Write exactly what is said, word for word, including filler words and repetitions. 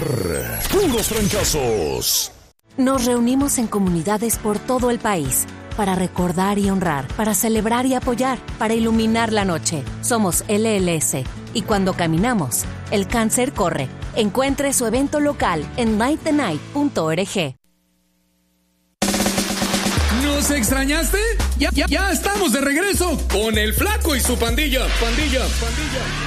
puros trancazos. Nos reunimos en comunidades por todo el país para recordar y honrar, para celebrar y apoyar, para iluminar la noche. Somos L L S y cuando caminamos, el cáncer corre. Encuentre su evento local en light the night punto org. ¿Nos extrañaste? Ya, ya, ya estamos de regreso con el Flaco y su pandilla, pandilla, pandilla.